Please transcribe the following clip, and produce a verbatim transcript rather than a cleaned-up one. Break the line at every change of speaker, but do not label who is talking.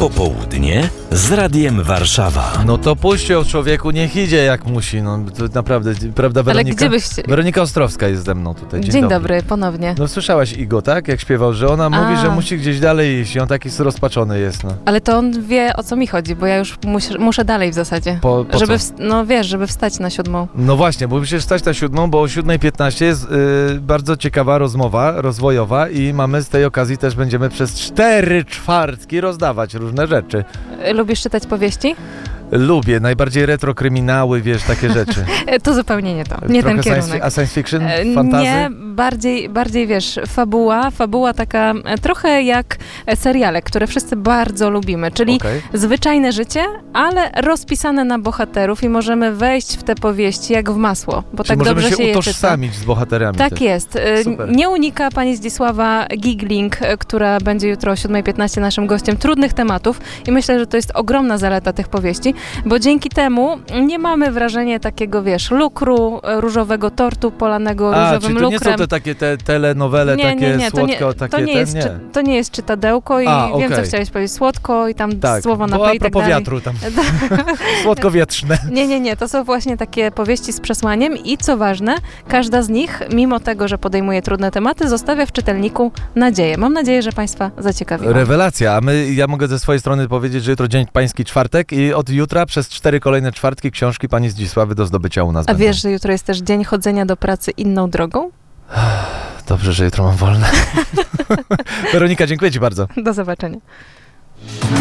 Popołudnie z Radiem Warszawa.
No to puść ją, człowieku, niech idzie jak musi. No to naprawdę, prawda, Weronika?
Ale gdzie byście...
Weronika Ostrowska jest ze mną tutaj. Dzień,
Dzień
dobry.
dobry, ponownie.
No słyszałaś Igo, tak? Jak śpiewał, że ona mówi,
A.
że musi gdzieś dalej iść i on taki rozpaczony jest, no.
Ale to on wie, o co mi chodzi, bo ja już mus, muszę dalej w zasadzie.
Po, po
żeby,
co?
w, no wiesz, żeby wstać na siódmą.
No właśnie, bo musisz stać na siódmą, bo o siódma piętnaście jest yy, bardzo ciekawa rozmowa rozwojowa i mamy z tej okazji też będziemy przez cztery czwartki rozdawać różne rzeczy.
Lubisz czytać powieści?
Lubię, najbardziej retro kryminały, wiesz, takie rzeczy.
To zupełnie nie to, nie
Trochę
ten
science,
kierunek.
a science fiction,
E,
fantasy?
Nie, bardziej, bardziej wiesz, fabuła, fabuła taka e, trochę jak e, seriale, które wszyscy bardzo lubimy, czyli
Okay.
zwyczajne życie, ale rozpisane na bohaterów i możemy wejść w te powieści jak w masło, bo
Czyli
tak
możemy
dobrze
się
się je czyta.
utożsamić z bohaterami.
Tak
też.
jest. E,
Super.
Nie unika pani Zdzisława Gigling, e, która będzie jutro o siódma piętnaście naszym gościem, trudnych tematów i myślę, że to jest ogromna zaleta tych powieści, bo dzięki temu nie mamy wrażenia takiego, wiesz, lukru, e, różowego tortu polanego
A,
różowym
czyli to nie
lukrem.
są te takie te telenowele,
Nie,
takie
nie, nie, to
słodko,
nie,
takie
to nie,
te,
jest,
nie.
Czy, to nie jest czytadełko i
A,
wiem, co
okej.
chciałeś powiedzieć, słodko i tam
Tak,
słowo na
bo
P
a
i tak
propos
dalej.
wiatru tam, słodkowietrzne.
Nie, nie, nie, to są właśnie takie powieści z przesłaniem i co ważne, każda z nich, mimo tego, że podejmuje trudne tematy, zostawia w czytelniku nadzieję. Mam nadzieję, że Państwa zaciekawiło.
Rewelacja, a my, ja mogę ze swojej strony powiedzieć, że jutro dzień pański czwartek i od jutra przez cztery kolejne czwartki książki pani Zdzisławy do zdobycia u nas
A
będą.
wiesz, że jutro jest też dzień chodzenia do pracy inną drogą?
Dobrze, że jutro mam wolne. Weronika, dziękuję ci bardzo.
Do zobaczenia.